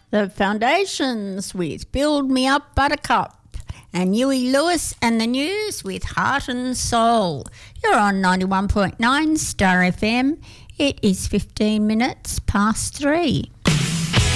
The Foundations with Build Me Up Buttercup, and Huey Lewis and the News with Heart and Soul. You're on 91.9 Star FM. It is 15 minutes past 3.